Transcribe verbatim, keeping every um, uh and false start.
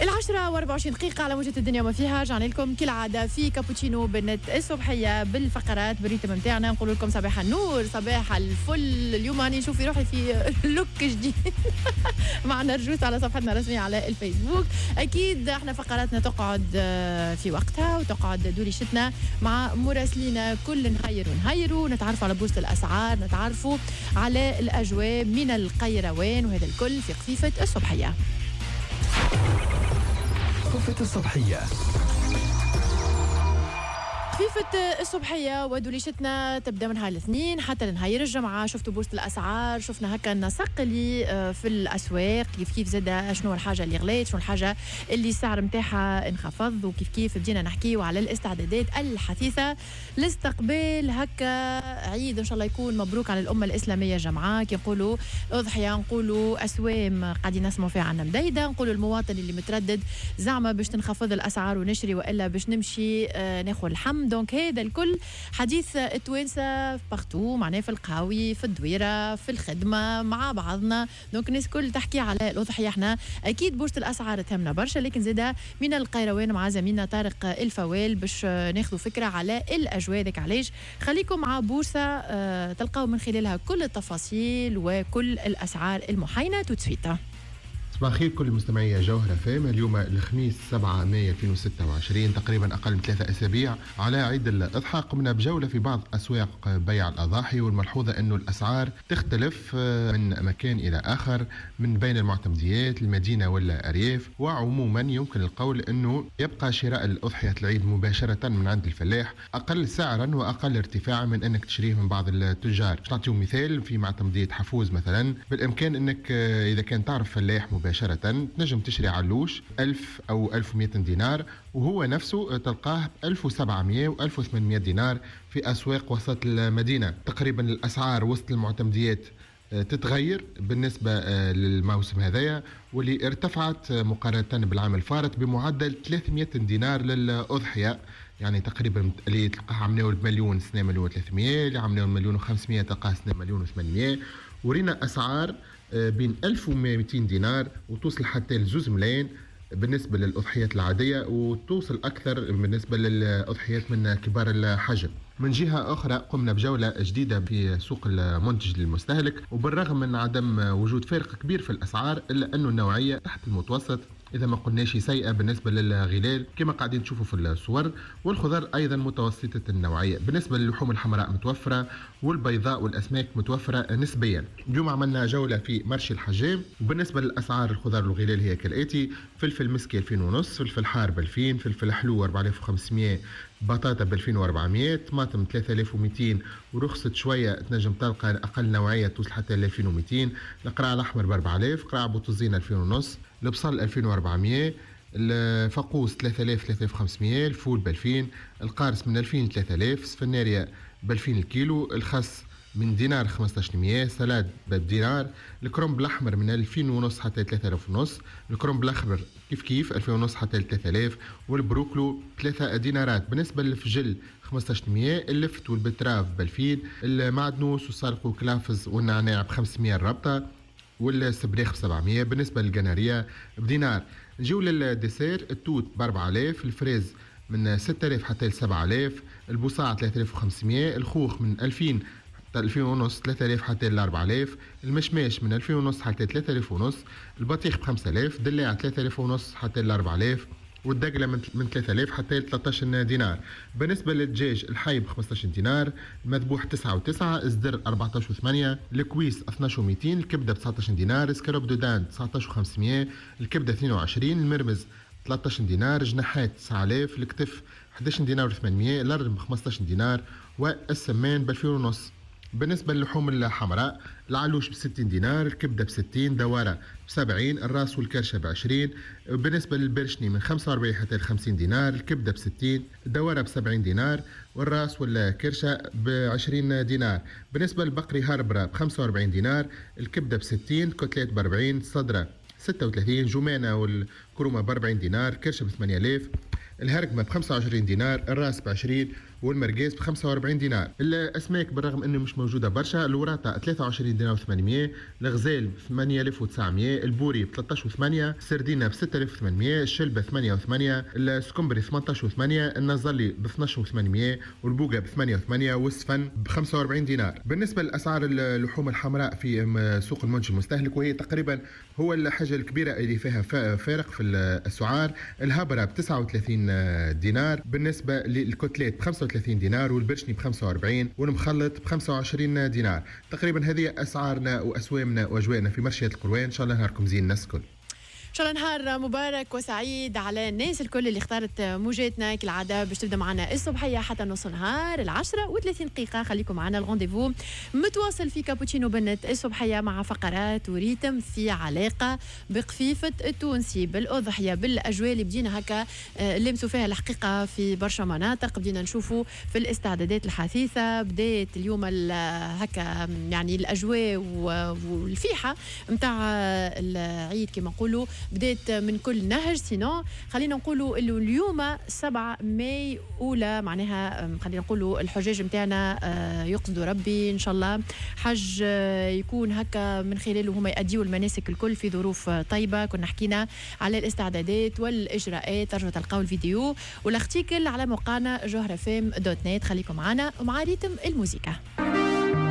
العشرة واربع وعشرين دقيقة على موجة الدنيا وما فيها. رجعنا لكم كالعادة في كابوتشينو بالنت الصبحية بالفقرات بالريتم متاعنا. نقول لكم صباح النور صباح الفل. اليوم راني نشوف روحي في لوك جديد معنا رجوس على صفحتنا الرسمية على الفيسبوك. أكيد احنا فقراتنا تقعد في وقتها وتقعد دوريشتنا مع مراسلينا كل نهير ونهير ونتعرفوا على بورصة الأسعار، نتعرفوا على الأجواء من القيروان، وهذا الكل في قفيفة الصبحية. قفيفة الصبحية خفيفة الصبحية ودوليشتنا تبدأ من هاي الاثنين حتى لنهاية الجمعة. شفتوا بورصة الأسعار، شفنا هكا النسق اللي في الأسواق، كيف كيف زاد شنو الحاجة اللي غليت، شنو الحاجة اللي السعر متاعها انخفض، وكيف كيف بدينا نحكيو على الاستعدادات الحثيثة لاستقبال هكا عيد إن شاء الله يكون مبروك على الأمة الإسلامية جمعاء. كي نقولوا أضحية نقولوا أسوام قاعدين نسمعوا فيها عنا مديدة، نقولوا المواطن اللي متردد زعما باش تنخفض الأسعار ونشري وإلا باش نمشي آه ناخذ الحمد. دونك هذا الكل حديث التوانسة بارتو، معناه في القهاوي في الدويرة في الخدمة مع بعضنا. دونك الناس كل تحكي على الأضحية. احنا أكيد بورصة الأسعار تهمنا برشا، لكن زادة من القيروان مع زميلنا طارق الفوال باش ناخذوا فكرة على الأجواء. ذاك علاش خليكم مع بورصة اه تلقاو من خلالها كل التفاصيل وكل الأسعار المحاينة توتسويتا. صباح الخير كل مستمعي جوهرة فام. اليوم الخميس سبعة مايو ألفين وستة وعشرين، تقريبا أقل من ثلاثة أسابيع على عيد الأضحى. قمنا بجولة في بعض أسواق بيع الأضاحي، والملحوظة أنه الأسعار تختلف من مكان إلى آخر من بين المعتمديات المدينة ولا أرياف. وعموما يمكن القول أنه يبقى شراء الأضحية العيد مباشرة من عند الفلاح أقل سعرا وأقل ارتفاعا من أنك تشريه من بعض التجار. نعطيو مثال في معتمدية حفوز مثلا، بالإمكان أنك إذا كان تعرف فلاح مباشرة تنجم تشري علوش ألف أو ألف ومئتين دينار، وهو نفسه تلقاه ألف وسبعمئة وألف وثمانمئة دينار في أسواق وسط المدينة. تقريبا الأسعار وسط المعتمديات تتغير بالنسبة للموسم هذايا، واللي ارتفعت مقارنة بالعام الفارط بمعدل ثلاثمئة دينار للأضحية. يعني تقريبا اللي تلقاها عملوا المليون سنة مليون ثلاثمئة، اللي عملوا المليون وخمسمئة تلقاها سنة مليون وثمانمئة. ورينا أسعار بين ألف ومئتين دينار وتوصل حتى لزوز ملايين بالنسبة للأضحيات العادية، وتوصل أكثر بالنسبة للأضحيات من كبار الحجم. من جهة أخرى قمنا بجولة جديدة في سوق المنتج للمستهلك، وبالرغم من عدم وجود فرق كبير في الأسعار إلا أنه النوعية تحت المتوسط إذا ما قلناش سيئة بالنسبة للغلال كما قاعدين تشوفوا في الصور. والخضار أيضا متوسطة النوعية. بالنسبة للحوم الحمراء متوفرة، والبيضاء والأسماك متوفرة نسبيا. اليوم عملنا جولة في مرشي الحجام، وبالنسبة للأسعار الخضار والغلال هي كالآتي: فلفل مسكي ألفين ونص، فلفل حار ب ألفين، فلفل حلو أربعة آلاف وخمسمئة، بطاطا ب ألفين وأربعمئة، طماطم ثلاثة آلاف ومئتين ورخصت شوية تنجم تلقى أقل نوعية توصل حتى ل ألفين ومئتين، القراع الأحمر ب أربعة آلاف، قراع بوتوزين ألفين ونص، البصل ألفين وأربعمئة، الفقوس ثلاثة آلاف ثلاثة آلاف وخمسمئة، الفول ب ألفين، القارص من ألفين ثلاثة آلاف، سفناريا ب ألفين الكيلو، الخس من دينار خمسة عشر مئة، سلاد بدينار، الكرنب الأحمر من ألفين ونص حتى ثلاثة آلاف ونص، الكرنب الأخضر كيف كيف ألفين ونص حتى ثلاثة آلاف، والبروكلو ثلاثة دينارات. بالنسبة للفجل خمسة عشر مئة، اللفت والبتراف ب ألفين، المعدنوس والسلق والكلافز والنعناع ب خمسمئة الربطة، والسبريخ ب سبعمئة. بالنسبة للجنارية بدينار. نجيو للديسير: التوت ب أربعة آلاف، الفريز من ستة آلاف حتى ل سبعة آلاف، البصاع ثلاثة آلاف وخمسمئة، الخوخ من ألفين ألفين ونص ثلاثة آلاف حتى ل أربعة آلاف، المشماش من ألفين ونص حتى ثلاثة آلاف ونص، البطيخ ب خمسة آلاف، دلاع ثلاثة آلاف ونص حتى ل أربعة آلاف، والدقلة من ثلاثة آلاف حتى ل ثلاثة عشر دينار. بالنسبة للدجاج: الحي ب خمسة عشر دينار، المذبوح تسعة وتسعة، الزدر أربعة عشر وثمانية، الكويس اثنين عشر ومئتين، الكبدة ب تسعة عشر دينار، سكروب دودان تسعة عشر وخمسمئة، الكبدة اثنين وعشرين، المرمز ثلاثة عشر دينار، جناحات تسعة آلاف، الكتف أحد عشر دينار وثمانمئة، الأرنب ب خمسة عشر دينار، والسمان ب ألفين ونص. بالنسبة للحوم الحمراء: العلوش ب ستين دينار، الكبدة ب ستين، دوارة ب سبعين، الراس والكرشة ب عشرين. بالنسبة للبرشني من خمسة وأربعين حتى ل خمسين دينار، الكبدة ب ستين، الدوارة ب سبعين دينار، والراس والكرشة ب عشرين دينار. بالنسبة للبقري هربرة ب خمسة وأربعين دينار، الكبدة ب ستين، كتلات ب أربعين، الصدرة ستة وثلاثين، جمانة والكرومة ب أربعين دينار، كرشة ب ثمانية آلاف، الهرقمة ب خمسة وعشرين دينار، الراس ب عشرين، والمرقاس ب خمسة وأربعين دينار. الاسماك بالرغم انه مش موجوده برشا، الوراطه ثلاثة وعشرين دينار وثمانمائة، الغزال ب ثمانية آلاف وتسعمائة، البوري ب ثلاثة عشر وثمانمائة، السردينه ب ستة آلاف وثمانمائة، الشلبه ثمانية وثمانية، السكمبري ثمانية عشر وثمانمائة، النزلي ب اثني عشر وثمانمائة، والبوقه ب ثمانية وثمانمائة، والسفن ب خمسة وأربعين دينار. بالنسبه لاسعار اللحوم الحمراء في سوق المنتج المستهلك، وهي تقريبا هو الحاجه الكبيره اللي فيها فارق في الاسعار، الهبره ب تسعة وثلاثين دينار، بالنسبه للكتلات ب خمسة وثلاثين دينار، والبرشني ب خمسة وأربعين، والمخلط ب خمسة وعشرين دينار. تقريبا هذه اسعارنا واسوامنا واجوائنا في مرشية القروان. ان شاء الله نهاركم زين الناس الكل. ان شاء الله نهار مبارك وسعيد على الناس الكل اللي اختارت موجاتنا كالعاده باش تبدا معنا الصبحيه حتى نص نهار العشرة وثلاثين دقيقه. خليكم معنا، الغونديفو متواصل في كابوتشينو بنت الصبحيه مع فقرات وريتم في علاقه بقفيفه التونسي بالاضحيه بالاجواء اللي بدينا هكا لمسوا فيها الحقيقه في برشا مناطق. بدينا نشوفوا في الاستعدادات الحثيثه، بدات اليوم هكا يعني الاجواء والفيحه نتاع العيد كما نقولوا بدات من كل نهج. سينو خلينا نقولوا انه اليوم سبعة ماي اولى، معناها خلينا نقولوا الحجاج نتاعنا يقصدوا ربي ان شاء الله حج يكون هكا من خلاله هما يأديوا المناسك الكل في ظروف طيبه. كنا حكينا على الاستعدادات والاجراءات، ترجعوا تلقاو الفيديو والارتيكل على موقعنا جوهرة فام دوت نت. خليكم معنا ومع ريتم الموسيقى.